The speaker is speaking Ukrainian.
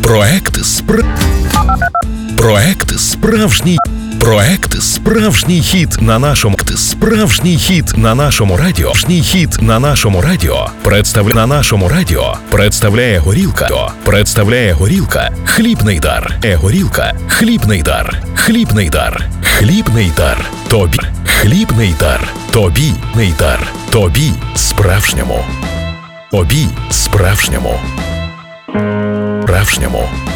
Справжній хіт на нашому радіо. Представляє горілка. Хлібний дар. Тобі справжньому.